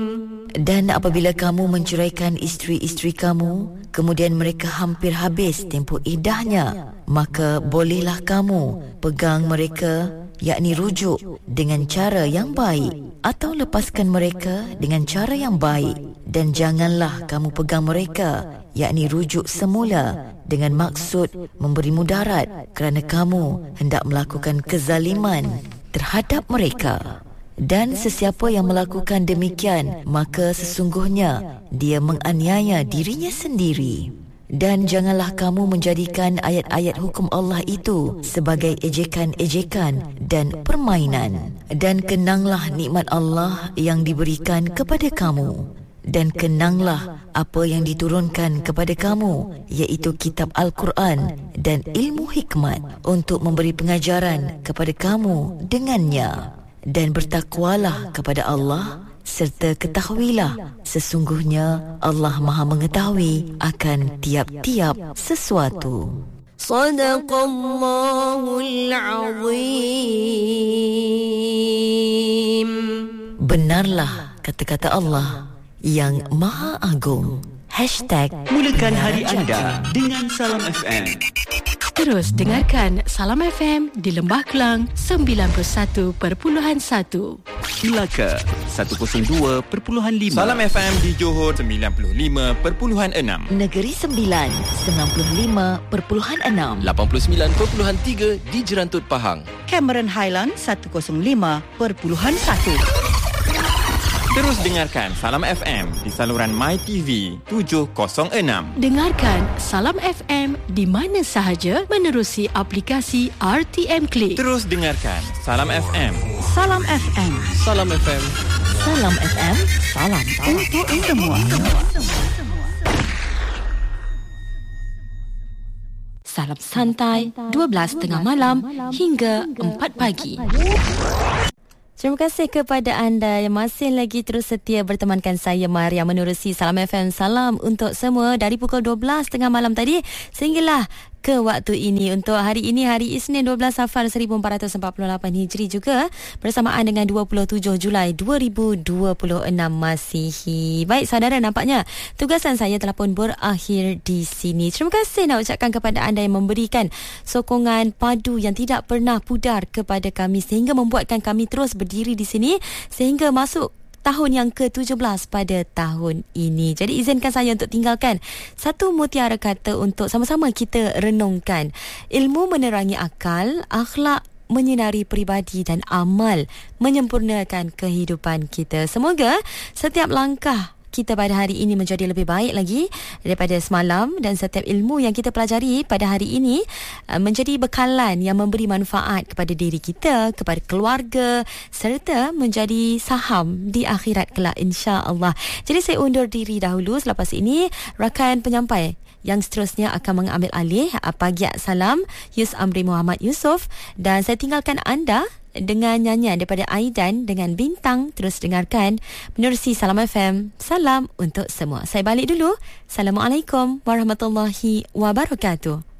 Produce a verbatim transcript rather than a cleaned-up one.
Dan apabila kamu menceraikan isteri-isteri kamu, kemudian mereka hampir habis tempoh iddahnya, maka bolehlah kamu pegang mereka, yakni rujuk dengan cara yang baik, atau lepaskan mereka dengan cara yang baik. Dan janganlah kamu pegang mereka, yakni rujuk semula, dengan maksud memberi mudarat, kerana kamu hendak melakukan kezaliman terhadap mereka. Dan sesiapa yang melakukan demikian, maka sesungguhnya dia menganiaya dirinya sendiri. Dan janganlah kamu menjadikan ayat-ayat hukum Allah itu sebagai ejekan-ejekan dan permainan. Dan kenanglah nikmat Allah yang diberikan kepada kamu. Dan kenanglah apa yang diturunkan kepada kamu, iaitu kitab Al-Quran dan ilmu hikmat, untuk memberi pengajaran kepada kamu dengannya. Dan bertakwalah kepada Allah, serta ketahuilah sesungguhnya Allah Maha mengetahui akan tiap-tiap sesuatu. Sadaqallahul Azim. Benarlah kata-kata Allah yang Maha Agung. Hashtag Mulakan hari anda dengan Salam F M. Terus dengarkan Salam F M di Lembah Kelang sembilan puluh satu perpuluhan satu, Melaka seratus dua perpuluhan lima, Salam F M di Johor sembilan puluh lima perpuluhan enam, Negeri Sembilan sembilan puluh lima perpuluhan enam, lapan puluh sembilan perpuluhan tiga di Jerantut Pahang, Cameron Highland seratus lima perpuluhan satu. Terus dengarkan Salam F M di saluran MyTV tujuh kosong enam. Dengarkan Salam F M di mana sahaja menerusi aplikasi R T M Click. Terus dengarkan Salam F M. Salam F M. Salam F M. Salam F M. Salam untuk semua. Salam santai dua belas tengah malam hingga empat pagi. Terima kasih kepada anda yang masih lagi terus setia bertemankan saya Maria menerusi Salam F M. Salam untuk semua dari pukul dua belas tengah malam tadi sehinggalah ke waktu ini. Untuk hari ini, hari Isnin dua belas Safar seribu empat ratus empat puluh lapan Hijri juga bersamaan dengan dua puluh tujuh Julai dua ribu dua puluh enam Masihi. Baik saudara, nampaknya tugasan saya telah pun berakhir di sini. Terima kasih nak ucapkan kepada anda yang memberikan sokongan padu yang tidak pernah pudar kepada kami sehingga membuatkan kami terus berdiri di sini sehingga masuk tahun yang ke tujuh belas pada tahun ini. Jadi izinkan saya untuk tinggalkan satu mutiara kata untuk sama-sama kita renungkan. Ilmu menerangi akal, akhlak menyinari peribadi dan amal menyempurnakan kehidupan kita. Semoga setiap langkah kita pada hari ini menjadi lebih baik lagi daripada semalam dan setiap ilmu yang kita pelajari pada hari ini menjadi bekalan yang memberi manfaat kepada diri kita, kepada keluarga serta menjadi saham di akhirat kelak insya-Allah. Jadi saya undur diri dahulu. Selepas ini rakan penyampai yang seterusnya akan mengambil alih Pagi Salam Yus Amri Muhammad Yusof dan saya tinggalkan anda dengan nyanyian daripada Aidan dengan Bintang. Terus dengarkan menerusi Salam F M. Salam untuk semua. Saya balik dulu. Assalamualaikum warahmatullahi wabarakatuh.